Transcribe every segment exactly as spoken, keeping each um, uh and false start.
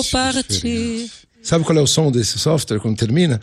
partir. Sabe qual é o som desse software quando termina?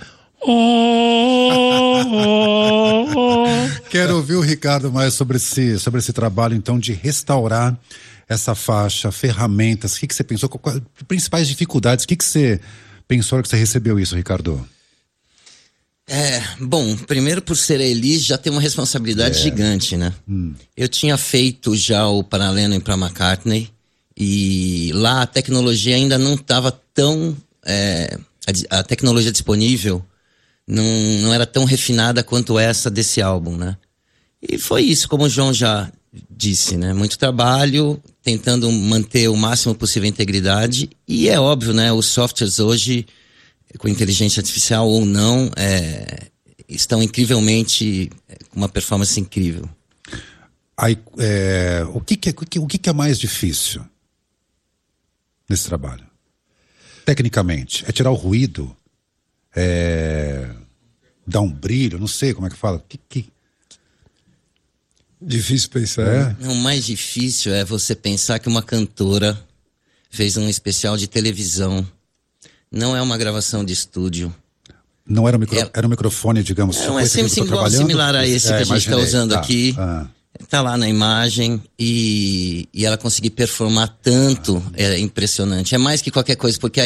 Quero ouvir o Ricardo mais sobre esse, sobre esse trabalho, então, de restaurar essa faixa, ferramentas. O que, que você pensou? Quais as principais dificuldades? O que, que você pensou que você recebeu isso, Ricardo? É, bom, primeiro por ser a Elis já tem uma responsabilidade é. gigante, né? Hum. Eu tinha feito já o Paralelo para McCartney e lá a tecnologia ainda não estava tão... É, a, a tecnologia disponível não, não era tão refinada quanto essa desse álbum, né? E foi isso, como o João já disse, né? Muito trabalho, tentando manter o máximo possível a integridade. E é óbvio, né? Os softwares hoje, com inteligência artificial ou não, é, estão incrivelmente, com uma performance incrível. Aí, é, o que, que, é, o que, que é mais difícil nesse trabalho? Tecnicamente, é tirar o ruído, é dar um brilho, não sei como é que fala. Que, que... Difícil pensar. É? Não, o mais difícil é você pensar que uma cantora fez um especial de televisão. Não é uma gravação de estúdio. Não era um, micro... é... era um microfone, digamos. Não, é sempre igual, similar a esse é, que a gente está usando tá. aqui. Ah. Tá lá na imagem e, e ela conseguir performar tanto ah. é impressionante. É mais que qualquer coisa, porque a